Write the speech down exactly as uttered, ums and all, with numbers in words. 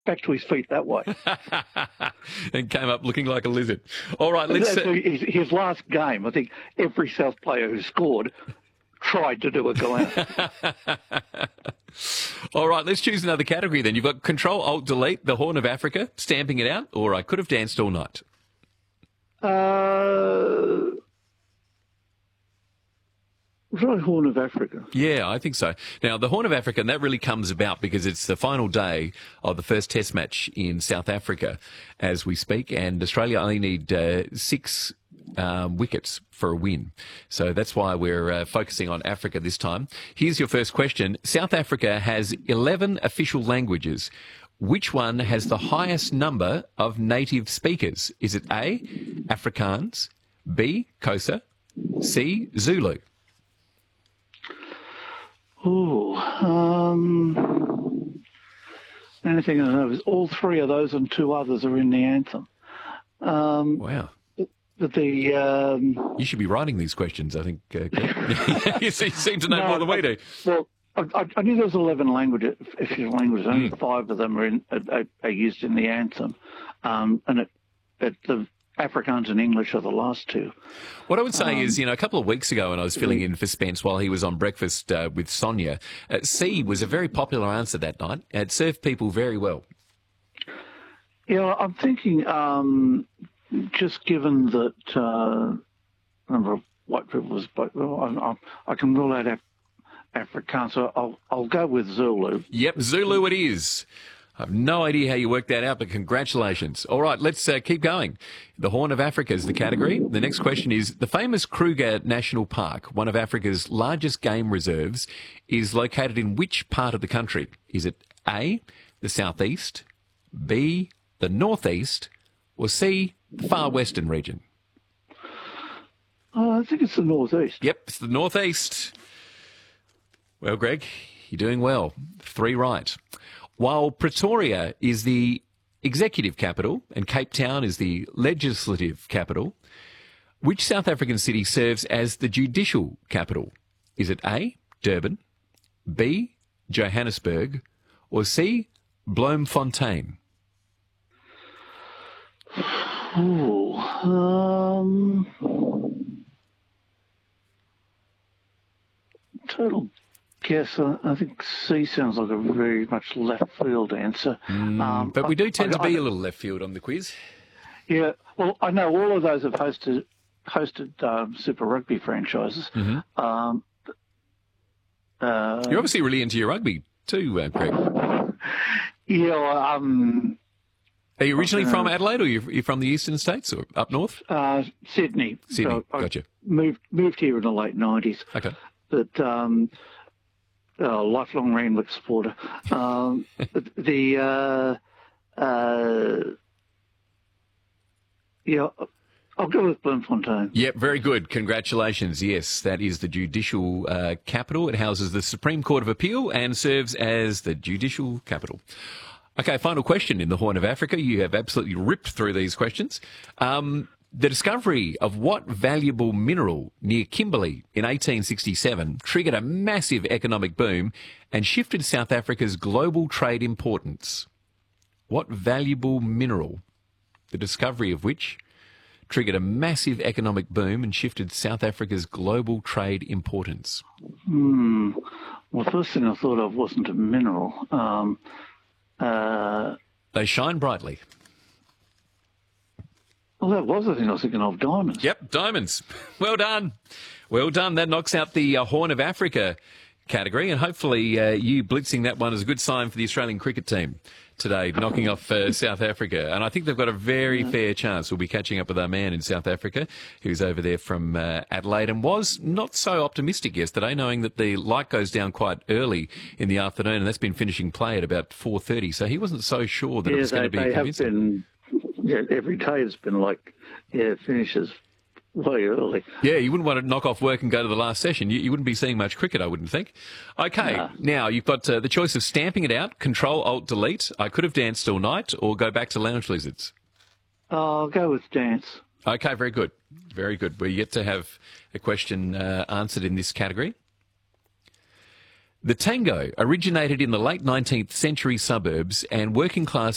back to his feet that way. And came up looking like a lizard. All right, let's... Uh, his, his last game, I think every South player who scored tried to do a Gallant. All right, let's choose another category then. You've got Control, Alt, Delete, the Horn of Africa, Stamping It Out, or I Could Have Danced All Night. Uh... Was that Horn of Africa? Yeah, I think so. Now, the Horn of Africa, and that really comes about because it's the final day of the first Test match in South Africa as we speak, and Australia only need uh, six um, wickets for a win. So that's why we're uh, focusing on Africa this time. Here's your first question. South Africa has eleven official languages. Which one has the highest number of native speakers? Is it A, Afrikaans, B, Xhosa, C, Zulu? Oh, um, anything I know is all three of those and two others are in the anthem. Um, wow. But the um, you should be writing these questions, I think. Uh, you seem to know no, more than we do. Well, I, I knew there was eleven languages, official languages. Only mm. five of them are, in, are, are used in the anthem, um, and it, it, the Afrikaans and English are the last two. What I would say um, is, you know, a couple of weeks ago when I was filling in for Spence while he was on breakfast uh, with Sonia, uh, C was a very popular answer that night. It served people very well. Yeah, I'm thinking, um, just given that uh, a number of white people was, well, I, I can rule out Af- Afrikaans, so I'll, I'll go with Zulu. Yep, Zulu it is. I have no idea how you worked that out, but congratulations. All right, let's uh, keep going. The Horn of Africa is the category. The next question is, the famous Kruger National Park, one of Africa's largest game reserves, is located in which part of the country? Is it A, the southeast, B, the northeast, or C, the far western region? Uh, I think it's the northeast. Yep, it's the northeast. Well, Greg, you're doing well. Three right. While Pretoria is the executive capital and Cape Town is the legislative capital, which South African city serves as the judicial capital? Is it A, Durban, B, Johannesburg, or C, Bloemfontein? Ooh, um, total guess. I, I think C sounds like a very much left field answer. Mm, um, but we do tend I, to be I, a little left field on the quiz. Yeah, well, I know all of those have hosted hosted um, Super Rugby franchises. Mm-hmm. Um, uh, You're obviously really into your rugby too, uh, Greg. Yeah, um, are you originally uh, from Adelaide, or you're, you're from the eastern states, or up north? Uh, Sydney. Sydney, so gotcha. Moved moved here in the late nineties. Okay. But um, uh, lifelong Randwick supporter. Um, the uh, uh, yeah, I'll go with Bloemfontein. Yep, very good. Congratulations. Yes, that is the judicial uh, capital. It houses the Supreme Court of Appeal and serves as the judicial capital. Okay, final question in the Horn of Africa. You have absolutely ripped through these questions. Um, the discovery of what valuable mineral near Kimberley in eighteen sixty-seven triggered a massive economic boom and shifted South Africa's global trade importance? What valuable mineral, the discovery of which triggered a massive economic boom and shifted South Africa's global trade importance? Hmm. Well, the first thing I thought of wasn't a mineral. Um, uh, they shine brightly. Well, that was the thing I was thinking of, diamonds. Yep, diamonds. Well done. Well done. That knocks out the uh, Horn of Africa category, and hopefully uh, you blitzing that one is a good sign for the Australian cricket team today, knocking off uh, South Africa. And I think they've got a very yeah. fair chance. We'll be catching up with our man in South Africa, who's over there from uh, Adelaide, and was not so optimistic yesterday, knowing that the light goes down quite early in the afternoon, and that's been finishing play at about four thirty. So he wasn't so sure that yeah, it was they, going to be they convincing. Have been, yeah, every day it's been like, yeah, finishes way early. Yeah, you wouldn't want to knock off work and go to the last session. You, you wouldn't be seeing much cricket, I wouldn't think. Okay, nah. Now you've got uh, the choice of stamping it out, Control, Alt, Delete. I Could Have Danced All Night, or go back to Lounge Lizards. I'll go with dance. Okay, very good. Very good. We're yet to have a question uh, answered in this category. The tango originated in the late nineteenth century suburbs and working class